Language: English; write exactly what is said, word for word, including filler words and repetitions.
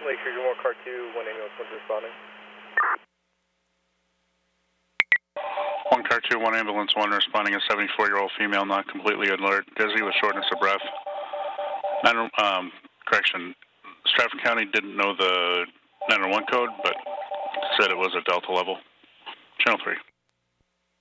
Lake Shore, one car two, one ambulance, one's responding. One car two, one ambulance, one responding. A seventy-four-year-old female, not completely alert, dizzy with shortness of breath. Nine, um, correction, Stratford County didn't know the nine one one code, but said it was a Delta level. Channel three.